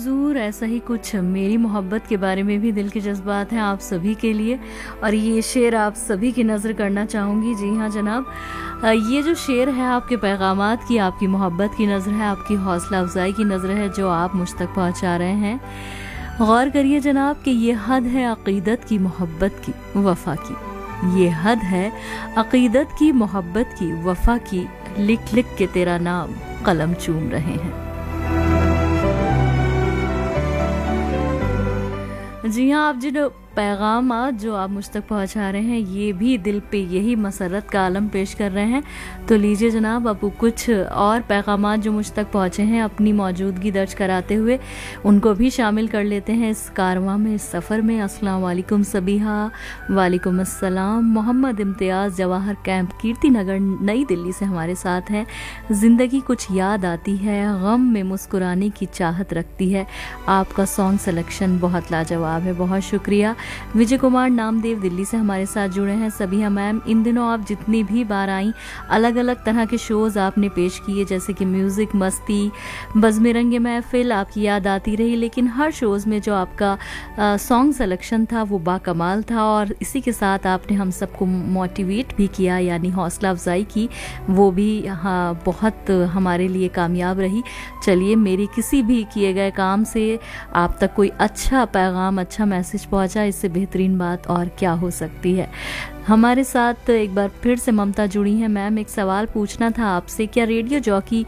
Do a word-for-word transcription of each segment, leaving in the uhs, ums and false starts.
ज़रूर ऐसा ही कुछ मेरी मोहब्बत के बारे में भी दिल के जज़्बात हैं आप सभी के लिए, और ये शेर आप सभी की नज़र करना चाहूँगी। जी हाँ जनाब, अ, ये जो शेर है आपके पैगामात की, आपकी मोहब्बत की नज़र है, आपकी हौसला अफजाई की नज़र है जो आप मुझ तक पहुँचा रहे हैं। गौर करिए जनाब कि ये हद है अक़ीदत की मोहब्बत की वफ़ा की, ये हद है अक़ीदत की मोहब्बत की वफ़ा की, लिख लिख के तेरा नाम कलम चूम रहे हैं। जी हाँ, आप जिन पैगामात जो आप मुझ तक पहुँचा रहे हैं ये भी दिल पे यही मसरत का आलम पेश कर रहे हैं। तो लीजिए जनाब, अब कुछ और पैगामात जो मुझ तक पहुँचे हैं अपनी मौजूदगी दर्ज कराते हुए उनको भी शामिल कर लेते हैं इस कारवां में, इस सफ़र में। अस्सलाम वालेकुम सबीहा। वालेकुम अस्सलाम। मोहम्मद इम्तियाज़ जवाहर कैंप कीर्ति नगर नई दिल्ली से हमारे साथ हैं। ज़िंदगी कुछ याद आती है, गम में मुस्कुराने की चाहत रखती है। आपका सॉन्ग सिलेक्शन बहुत लाजवाब है, बहुत शुक्रिया। विजय कुमार नामदेव दिल्ली से हमारे साथ जुड़े हैं। सभी मैम, इन दिनों आप जितनी भी बार आई अलग अलग तरह के शोज़ आपने पेश किए, जैसे कि म्यूज़िक, मस्ती, बज़्म रंग महफ़िल, आपकी याद आती रही, लेकिन हर शोज़ में जो आपका सॉन्ग सिलेक्शन था वो बाकमाल था, और इसी के साथ आपने हम सबको मोटिवेट भी किया, यानी हौसला अफजाई की, वो भी हाँ बहुत हमारे लिए कामयाब रही। चलिए, मेरी किसी भी किए गए काम से आप तक कोई अच्छा पैगाम, अच्छा मैसेज पहुंचा, इससे बेहतरीन बात और क्या हो सकती है। हमारे साथ एक बार फिर से ममता जुड़ी हैं। मैम, एक सवाल पूछना था आपसे, क्या रेडियो जॉकी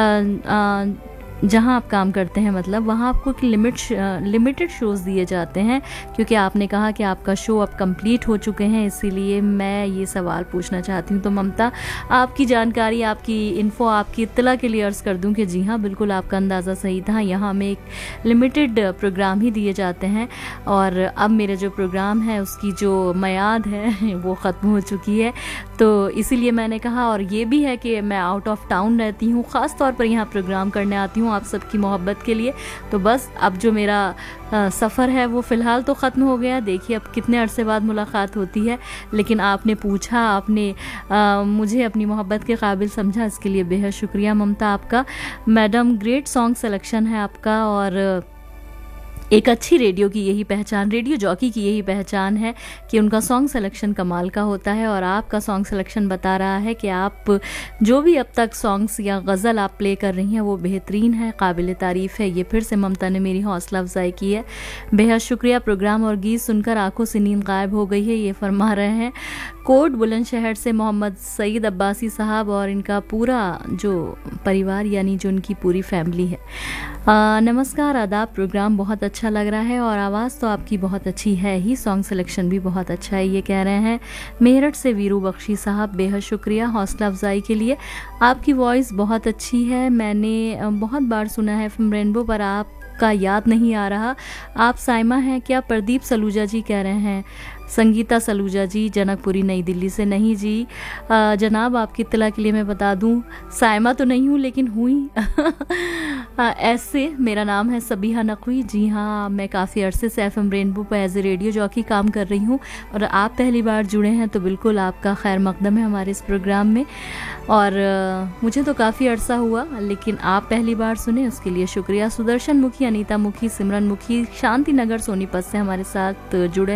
जहां आप काम करते हैं, मतलब वहां आपको लिमिट लिमिटेड शोज़ दिए जाते हैं? क्योंकि आपने कहा कि आपका शो अब कंप्लीट हो चुके हैं, इसीलिए मैं ये सवाल पूछना चाहती हूँ। तो ममता, आपकी जानकारी, आपकी इन्फो, आपकी इत्तला के लिए अर्ज़ कर दूँ कि जी हाँ, बिल्कुल आपका अंदाज़ा सही था। यहाँ हमें एक लिमिटेड प्रोग्राम ही दिए जाते हैं, और अब मेरे जो प्रोग्राम है उसकी जो मियाद है वो ख़त्म हो चुकी है, तो इसीलिए मैंने कहा। और ये भी है कि मैं आउट ऑफ टाउन रहती हूँ, ख़ास तौर पर यहाँ प्रोग्राम करने आती हूँ आप सबकी मोहब्बत के लिए। तो बस अब जो मेरा सफ़र है वो फ़िलहाल तो ख़त्म हो गया। देखिए अब कितने अरसे बाद मुलाकात होती है, लेकिन आपने पूछा, आपने आ, मुझे अपनी मोहब्बत के काबिल समझा, इसके लिए बेहद शुक्रिया ममता आपका। मैडम, ग्रेट सॉन्ग सिलेक्शन है आपका, और एक अच्छी रेडियो की यही पहचान, रेडियो जॉकी की यही पहचान है कि उनका सॉन्ग सिलेक्शन कमाल का होता है, और आपका सॉन्ग सिलेक्शन बता रहा है कि आप जो भी अब तक सॉन्ग्स या गज़ल आप प्ले कर रही हैं वो बेहतरीन है, काबिल तारीफ़ है। ये फिर से ममता ने मेरी हौसला अफजाई की है, बेहद शुक्रिया। प्रोग्राम और गीत सुनकर आंखों से नींद गायब हो गई है, ये फरमा रहे हैं कोट बुलंदशहर से मोहम्मद सईद अब्बासी साहब और इनका पूरा जो परिवार, यानी जो उनकी पूरी फैमिली है। आ, नमस्कार, आदाब। प्रोग्राम बहुत अच्छा लग रहा है और आवाज़ तो आपकी बहुत अच्छी है ही, सॉन्ग सिलेक्शन भी बहुत अच्छा है, ये कह रहे हैं मेरठ से वीरू बख्शी साहब। बेहद शुक्रिया हौसला अफजाई के लिए। आपकी वॉइस बहुत अच्छी है, मैंने बहुत बार सुना है एफएम रेनबो पर, आप का याद नहीं आ रहा। आप साइमा हैं क्या? प्रदीप सलूजा जी कह रहे हैं। संगीता सलूजा जी, जनकपुरी नई दिल्ली से। नहीं जी आ, जनाब, आपकी इत्तला के लिए मैं बता दूं, साइमा तो नहीं हूँ लेकिन हुई ऐसे मेरा नाम है सबीहा नकवी। जी हाँ, मैं काफ़ी अरसे से एफएम रेनबो पर एज ए रेडियो जॉकी काम कर रही हूँ, और आप पहली बार जुड़े हैं तो बिल्कुल आपका खैर मकदम है हमारे इस प्रोग्राम में। और आ, मुझे तो काफ़ी अरसा हुआ, लेकिन आप पहली बार सुने उसके लिए शुक्रिया। सुदर्शन मुखी, अनीता मुखी, सिमरन मुखी शांति नगर सोनीपत से हमारे साथ जुड़े